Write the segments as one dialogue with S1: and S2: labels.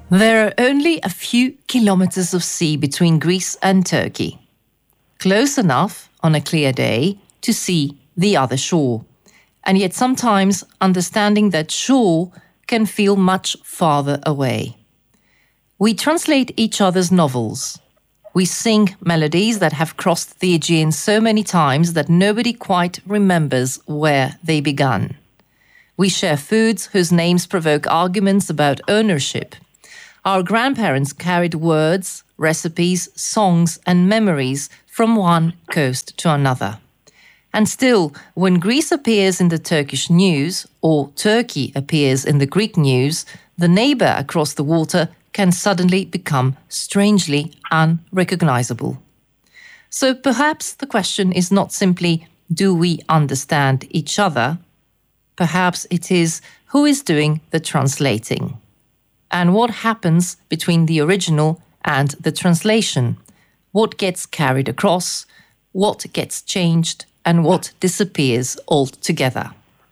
S1: There are only a few kilometers of sea between Greece and Turkey. Close enough on a clear day to see the other shore. And yet sometimes understanding that shore can feel much farther away. We translate each other's novels. We sing melodies that have crossed the Aegean so many times that nobody quite remembers where they began. We share foods whose names provoke arguments about ownership. Our grandparents carried words, recipes, songs, and memories from one coast to another. And still, when Greece appears in the Turkish news, or Turkey appears in the Greek news, the neighbor across the water can suddenly become strangely unrecognizable. So perhaps the question is not simply, do we understand each other? Perhaps it is, who is doing the translating? And what happens between the original and the translation? What gets carried across? What gets changed? And what disappears altogether?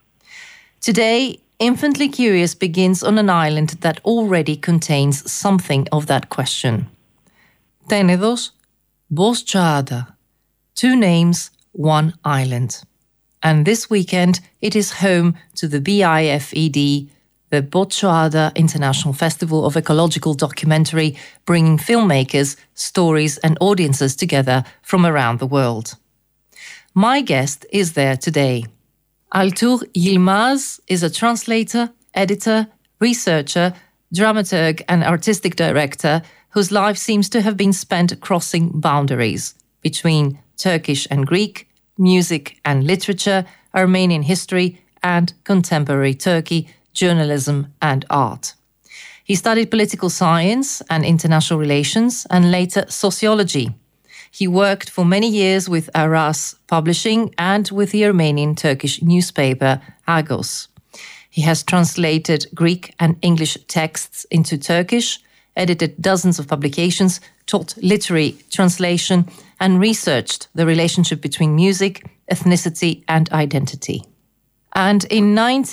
S1: Today, Infinitely Curious begins on an island that already contains something of that question. Tenedos, Bozcaada. 2 names, 1 island. And this weekend, it is home to the BIFED, the Bozcaada International Festival of Ecological Documentary, bringing filmmakers, stories and audiences together from around the world. My guest is there today. Altuğ Yılmaz is a translator, editor, researcher, dramaturg and artistic director whose life seems to have been spent crossing boundaries between Turkish and Greek, music and literature, Armenian history and contemporary Turkey, journalism and art. He studied political science and international relations and later sociology. He worked for many years with Aras Publishing and with the Armenian-Turkish newspaper Agos. He has translated Greek and English texts into Turkish, edited dozens of publications, taught literary translation, and researched the relationship between music, ethnicity, and identity. And in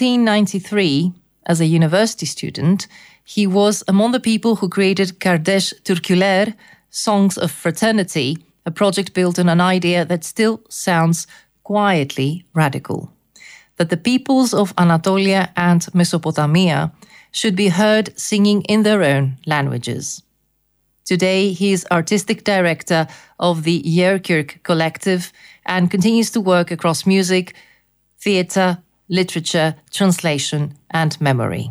S1: 1993, as a university student, he was among the people who created Kardeş Türküler, Songs of Fraternity, a project built on an idea that still sounds quietly radical. That the peoples of Anatolia and Mesopotamia should be heard singing in their own languages. Today, he is artistic director of the Yerkirk Collective and continues to work across music, theatre, literature, translation, and memory.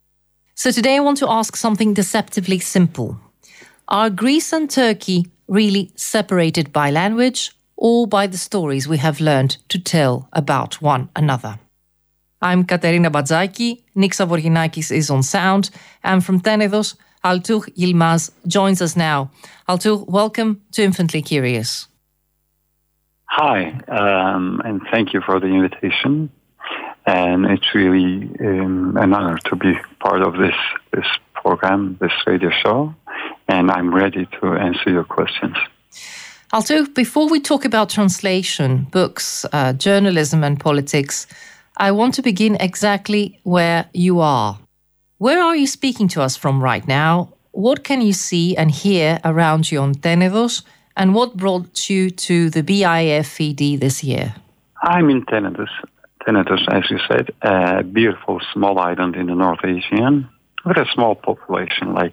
S1: So today I want to ask something deceptively simple. Are Greece and Turkey really separated by language or by the stories we have learned to tell about one another? I'm Katerina Badzaki, Nick Savorinakis is on sound, and from Tenedos, Altuğ Yılmaz joins us now. Altuğ, welcome to Infinitely Curious.
S2: Hi, and thank you for the invitation. And it's really an honor to be part of this program, this radio show. And I'm ready to answer your questions.
S1: Altuğ, before we talk about translation, books, journalism and politics, I want to begin exactly where you are. Where are you speaking to us from right now? What can you see and hear around you on Tenedos? And what brought you to the BIFED this year?
S2: I'm in Tenedos. Tenedos, as you said, a beautiful small island in the North Aegean with a small population, like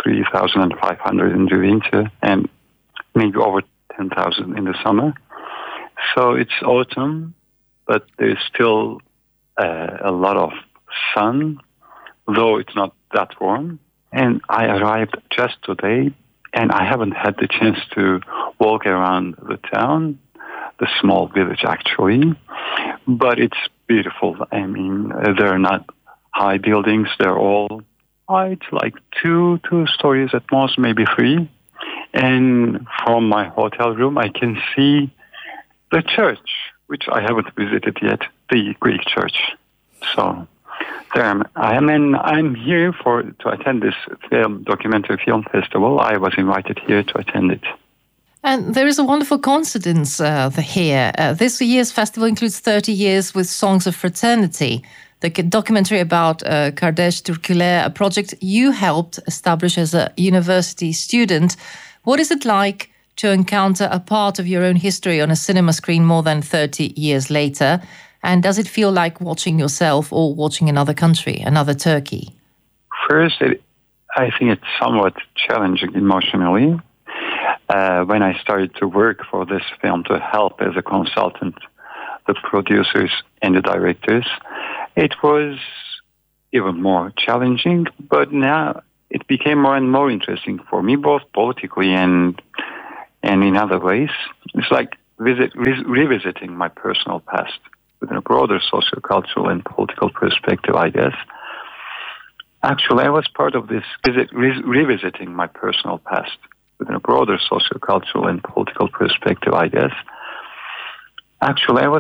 S2: 3,500 in the winter and maybe over 10,000 in the summer. So it's autumn, but there's still a lot of sun, though it's not that warm. And I arrived just today, and I haven't had the chance to walk around the town, the small village actually, but it's beautiful. I mean, there are not high buildings, they're all it's like two stories at most, maybe 3. And from my hotel room, I can see the church, which I haven't visited yet, the Greek church. So there I am, and I'm here to attend this documentary film festival. I was invited here to attend it.
S1: And there is a wonderful coincidence here. This year's festival includes 30 years with Songs of Fraternity, the documentary about Kardeş Türküler, a project you helped establish as a university student. What is it like to encounter a part of your own history on a cinema screen more than 30 years later? And does it feel like watching yourself or watching another country, another Turkey?
S2: First, I think it's somewhat challenging emotionally. When I started to work for this film to help as a consultant, the producers and the directors, it was even more challenging, but now it became more and more interesting for me, both politically and in other ways. It's like revisiting my personal past within a broader socio-cultural and political perspective, I guess. Actually, I was part of this revisiting my personal past within a broader socio-cultural and political perspective, I guess. Actually, I was